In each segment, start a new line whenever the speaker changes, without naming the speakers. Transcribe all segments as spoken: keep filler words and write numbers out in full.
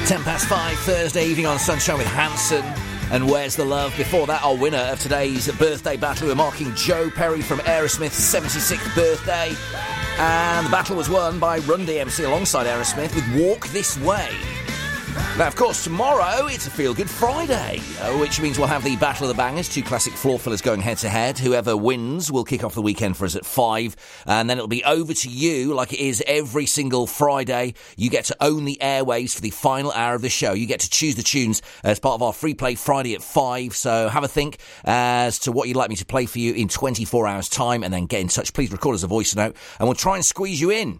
Ten past five, Thursday evening on Sunshine with Hanson and Where's the Love. Before that, our winner of today's birthday battle, we're marking Joe Perry from Aerosmith's seventy-sixth birthday. And the battle was won by Run D M C alongside Aerosmith with Walk This Way. Now, of course, tomorrow it's a Feel Good Friday, uh, which means we'll have the Battle of the Bangers, two classic floor fillers going head-to-head. Whoever wins will kick off the weekend for us at five, and then it'll be over to you like it is every single Friday. You get to own the airwaves for the final hour of the show. You get to choose the tunes as part of our Free Play Friday at five, so have a think as to what you'd like me to play for you in twenty-four hours' time, and then get in touch. Please record us a voice note, and we'll try and squeeze you in.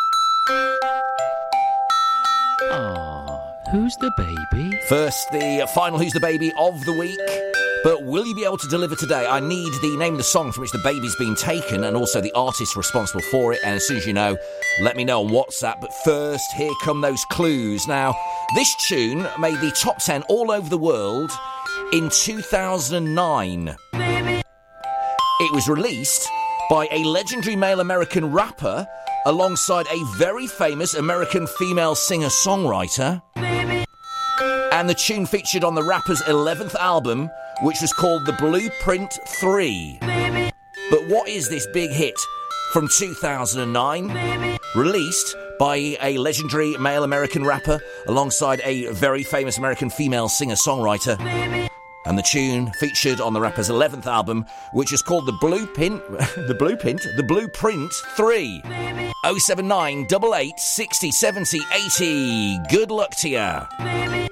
Who's the baby?
First, the final Who's the Baby of the week. But will you be able to deliver today? I need the name of the song from which the baby's been taken and also the artist responsible for it. And as soon as you know, let me know on WhatsApp. But first, here come those clues. Now, this tune made the top ten all over the world in two thousand nine. It was released by a legendary male American rapper alongside a very famous American female singer-songwriter. And the tune featured on the rapper's eleventh album, which was called The Blueprint three. But what is this big hit from two thousand nine? Released by a legendary male American rapper alongside a very famous American female singer-songwriter. And the tune featured on the rapper's eleventh album, which is called The Blueprint, The Blueprint, The Blueprint three. oh seven nine, eight eight, sixty, seventy, eighty. Good luck to you.